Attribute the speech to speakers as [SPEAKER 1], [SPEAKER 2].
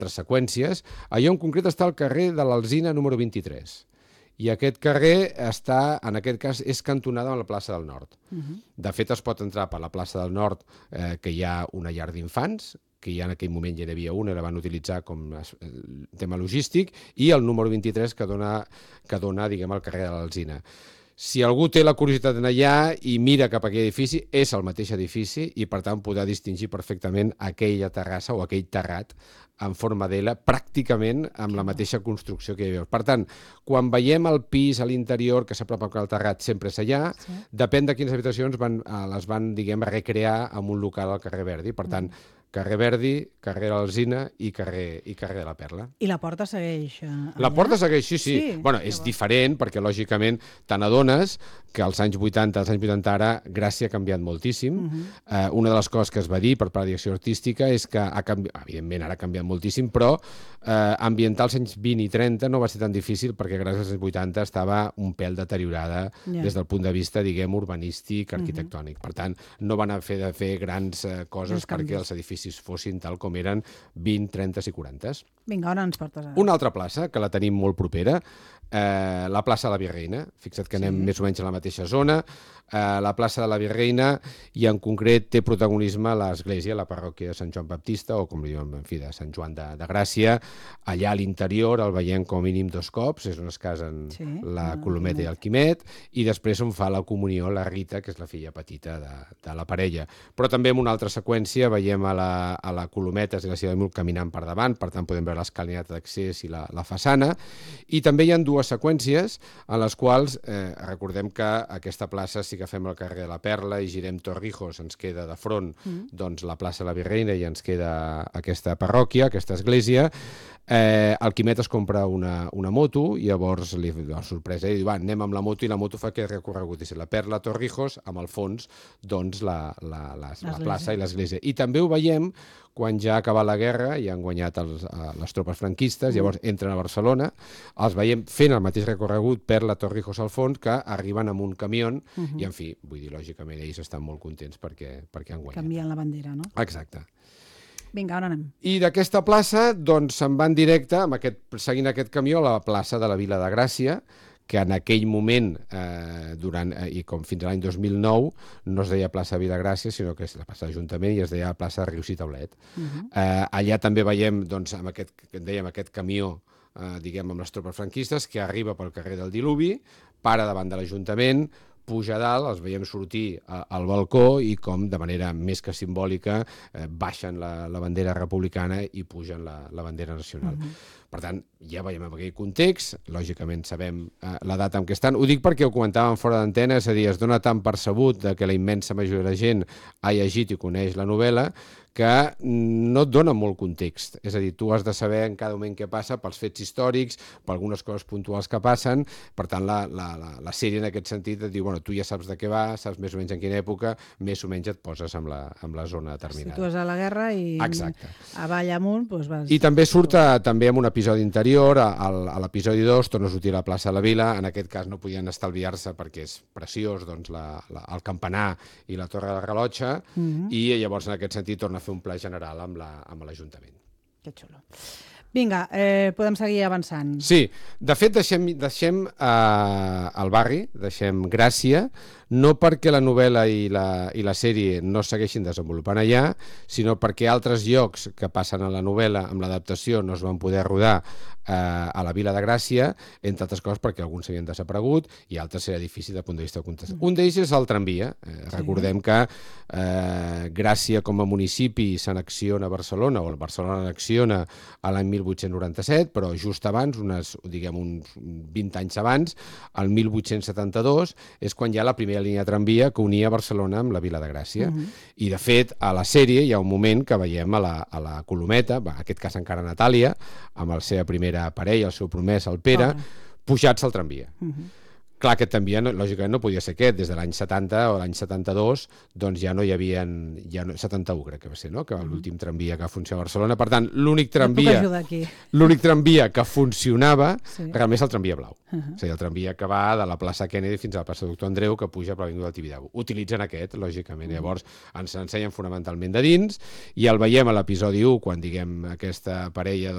[SPEAKER 1] altres seqüències. Allò en concret està al carrer de l'Alzina número 23. I aquest carrer està, en aquest cas, és cantonada amb la plaça del Nord. De fet, es pot entrar per la plaça del Nord, que hi ha una llar d'infants, que ja en aquell moment ja n'hi havia una, la van utilitzar com tema logístic, i el número 23 que dona diguem, al carrer de l'Alzina. Si algú té la curiositat d'anar allà i mira cap a aquell edifici, és el mateix edifici i, per tant, podrà distingir perfectament aquella terrassa o aquell terrat en forma d'L, pràcticament amb la mateixa construcció que hi havia. Per tant, quan veiem el pis a l'interior que s'apropa al terrat, sempre és allà, depèn de quines habitacions les van, diguem, recrear en un local al carrer Verdi. Per tant, carrer Verdi, carrer Alzina i carrer de la Perla.
[SPEAKER 2] I la porta segueix allà?
[SPEAKER 1] La porta segueix, sí. Bueno, és diferent perquè, lògicament, te n'adones que als anys 80 ara, Gràcia ha canviat moltíssim. Una de les coses que es va dir per part de direcció artística és que, evidentment, ara ha canviat moltíssim, però ambientar els anys 20 i 30 no va ser tan difícil perquè gràcies als anys 80 estava un pèl deteriorada des del punt de vista, diguem, urbanístic, arquitectònic. Per tant, no van haver de fer grans coses perquè els edificis fossin tal com eren 20, 30 i 40.
[SPEAKER 2] Vinga, on ens portes ara?
[SPEAKER 1] Una altra plaça, que la tenim molt propera, la plaça de la Virreina. Fixa't que anem més o menys a la mateixa zona. La plaça de la Virreina, i en concret té protagonisme l'església, la parròquia de Sant Joan Baptista, o com li diuen, en fi, de Sant Joan de Gràcia. Allà a l'interior el veiem com a mínim 2 cops, és on es casen la Colometa i el Quimet, i després on fa la comunió la Rita, que és la filla petita de la parella. Però també en una altra seqüència veiem a la Colometa i la seva mul caminant per davant, per tant podem veure l'escalinata d'accés i la façana, i també hi ha 2 seqüències en les quals recordem que aquesta plaça, si agafem el carrer de la Perla i girem Torrijos, ens queda de front doncs, la plaça de la Virreina i ens queda aquesta parròquia, aquesta església. El Quimet es compra una moto i llavors la sorpresa i diu, va, anem amb la moto, i la moto fa aquest recorregut, és la Perla, Torrijos, amb al fons doncs, la plaça i l'església. I també ho veiem quan ja ha acabat la guerra i han guanyat les tropes franquistes, llavors entren a Barcelona, els veiem fent el mateix recorregut per la Torrijos al fons, que arriben amb un camió i, en fi, vull dir, lògicament, ells estan molt contents perquè han guanyat.
[SPEAKER 2] Canvien la bandera, no?
[SPEAKER 1] Exacte.
[SPEAKER 2] Vinga, on anem?
[SPEAKER 1] I d'aquesta plaça, doncs, se'n van directe, seguint aquest camió, a la plaça de la Vila de Gràcia, que en aquell moment, i com fins a l'any 2009, no es deia plaça Vila Gràcia, sinó que és la plaça d'Ajuntament i es deia plaça Rius i Taulet. Allà també veiem, doncs, amb aquest camió, diguem, amb les tropes franquistes, que arriba pel carrer del Diluvi, para davant de l'Ajuntament, puja a dalt, els veiem sortir al balcó i com, de manera més que simbòlica, baixen la bandera republicana i pugen la bandera nacional. Per tant, ja veiem en aquell context, lògicament sabem la data en què estan. Ho dic perquè ho comentàvem fora d'antena, és a dir, es dona tan percebut que la immensa majoria de gent ha llegit i coneix la novel·la que no et dona molt context. És a dir, tu has de saber en cada moment què passa pels fets històrics, per algunes coses puntuals que passen. Per tant, la sèrie en aquest sentit et diu, bueno, tu ja saps de què va, saps més o menys en quina època, més o menys et poses amb la zona determinada.
[SPEAKER 2] Si tu vas a la guerra i avall amunt, doncs vas...
[SPEAKER 1] I també surt també en un episodi interior, a l'episodi 2, torna a sortir a la plaça de la Vila. En aquest cas no podien estalviar-se perquè és preciós, doncs, el campanar i la torre del rellotge, i llavors en aquest sentit torna a fer un pla general amb l'Ajuntament.
[SPEAKER 2] Que xulo. Vinga, podem seguir avançant.
[SPEAKER 1] Sí, de fet deixem el barri, deixem Gràcia, no perquè la novel·la i la sèrie no segueixin desenvolupant allà, sinó perquè altres llocs que passen a la novel·la amb l'adaptació no es van poder rodar a la Vila de Gràcia, entre altres coses perquè alguns s'havien desaparegut i altres era difícil del punt de vista de contestar. Un d'ells és el tramvia. Recordem que Gràcia com a municipi s'annexiona a Barcelona, o Barcelona annexiona a l'any 1897, però just abans, uns 20 anys abans, el 1872, és quan hi ha la primera línia de tramvia que unia Barcelona amb la Vila de Gràcia. I, de fet, a la sèrie hi ha un moment que veiem a la Colometa, en aquest cas encara Natàlia, amb la seva primera parella, el seu promès, el Pere, pujats al tramvia. Clar, aquest tramvia, lògicament, no podia ser aquest. Des de l'any 70 o l'any 72, doncs ja no hi havia... 71, crec que va ser, no?, que l'últim tramvia que va funcionar a Barcelona. Per tant, l'únic tramvia que funcionava realment és el tramvia blau. És a dir, el tramvia que va de la plaça Kennedy fins a la plaça Doctor Andreu, que puja per l'Avinguda del Tibidabo. Utilitzen aquest, lògicament. Llavors, ens ensenyen fonamentalment de dins, i el veiem a l'episodi 1, quan, diguem, aquesta parella